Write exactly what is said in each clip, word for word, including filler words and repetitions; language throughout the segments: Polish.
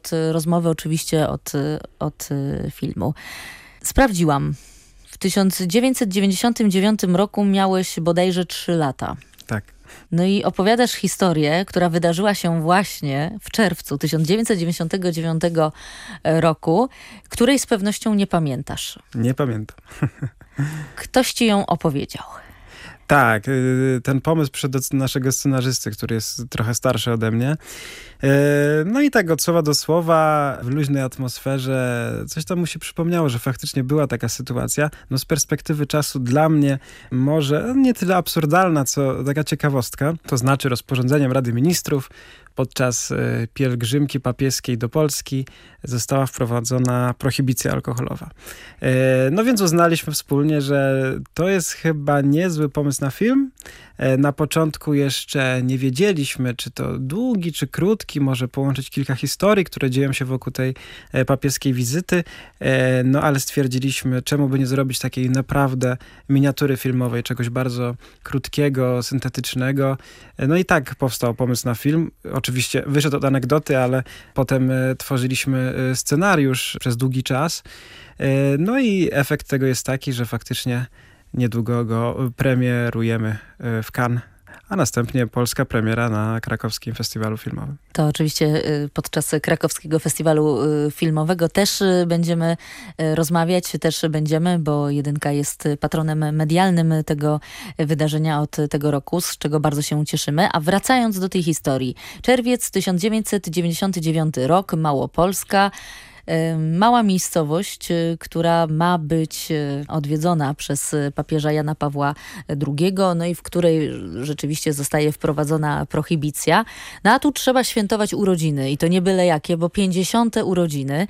od rozmowy, oczywiście od, od filmu. Sprawdziłam. W tysiąc dziewięćset dziewięćdziesiątym dziewiątym roku miałeś bodajże trzy lata. Tak. No i opowiadasz historię, która wydarzyła się właśnie w czerwcu tysiąc dziewięćset dziewięćdziesiątego dziewiątego roku, której z pewnością nie pamiętasz. Nie pamiętam. Ktoś ci ją opowiedział. Tak, ten pomysł przyszedł do naszego scenarzysty, który jest trochę starszy ode mnie. No i tak od słowa do słowa, w luźnej atmosferze, coś tam mu się przypomniało, że faktycznie była taka sytuacja. No z perspektywy czasu dla mnie może nie tyle absurdalna, co taka ciekawostka. To znaczy rozporządzeniem Rady Ministrów podczas pielgrzymki papieskiej do Polski została wprowadzona prohibicja alkoholowa. No więc uznaliśmy wspólnie, że to jest chyba niezły pomysł na film. Na początku jeszcze nie wiedzieliśmy, czy to długi, czy krótki, może połączyć kilka historii, które dzieją się wokół tej papieskiej wizyty, no ale stwierdziliśmy, czemu by nie zrobić takiej naprawdę miniatury filmowej, czegoś bardzo krótkiego, syntetycznego. No i tak powstał pomysł na film. Oczywiście wyszedł od anegdoty, ale potem tworzyliśmy scenariusz przez długi czas. No i efekt tego jest taki, że faktycznie niedługo go premierujemy w Cannes, a następnie polska premiera na Krakowskim Festiwalu Filmowym. To oczywiście podczas Krakowskiego Festiwalu Filmowego też będziemy rozmawiać, też będziemy, bo Jedynka jest patronem medialnym tego wydarzenia od tego roku, z czego bardzo się cieszymy. A wracając do tej historii. Czerwiec tysiąc dziewięćset dziewięćdziesiąty dziewiąty rok, Małopolska. Mała miejscowość, która ma być odwiedzona przez papieża Jana Pawła drugiego, no i w której rzeczywiście zostaje wprowadzona prohibicja. No a tu trzeba świętować urodziny i to nie byle jakie, bo pięćdziesiąte urodziny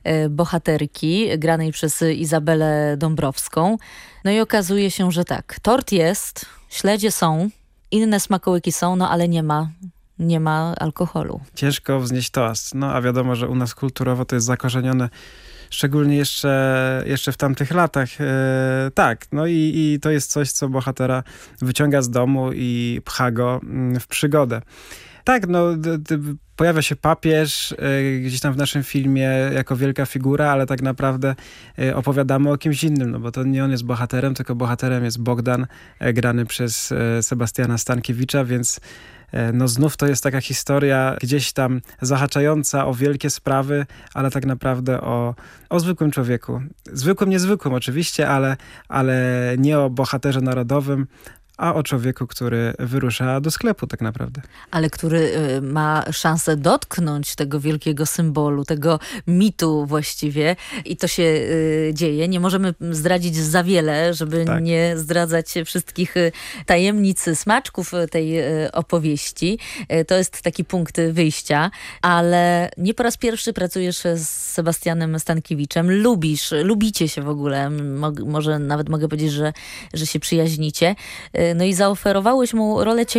bohaterki granej przez Izabelę Dąbrowską. No i okazuje się, że tak, tort jest, śledzie są, inne smakołyki są, no ale nie ma nie ma alkoholu. Ciężko wznieść toast. No a wiadomo, że u nas kulturowo to jest zakorzenione, szczególnie jeszcze, jeszcze w tamtych latach. E, tak, no i, i to jest coś, co bohatera wyciąga z domu i pcha go w przygodę. Tak, no d, d, pojawia się papież y, gdzieś tam w naszym filmie jako wielka figura, ale tak naprawdę y, opowiadamy o kimś innym, no bo to nie on jest bohaterem, tylko bohaterem jest Bogdan, y, grany przez y, Sebastiana Stankiewicza, więc y, no znów to jest taka historia gdzieś tam zahaczająca o wielkie sprawy, ale tak naprawdę o, o zwykłym człowieku. Zwykłym, niezwykłym oczywiście, ale, ale nie o bohaterze narodowym, a o człowieku, który wyrusza do sklepu tak naprawdę. Ale który y, ma szansę dotknąć tego wielkiego symbolu, tego mitu właściwie i to się y, dzieje. Nie możemy zdradzić za wiele, żeby tak. nie zdradzać wszystkich y, tajemnic, smaczków tej y, opowieści. Y, to jest taki punkt wyjścia, ale nie po raz pierwszy pracujesz z Sebastianem Stankiewiczem. Lubisz, lubicie się w ogóle. Mo- może nawet mogę powiedzieć, że, że się przyjaźnicie. Y, No i zaoferowałeś mu rolę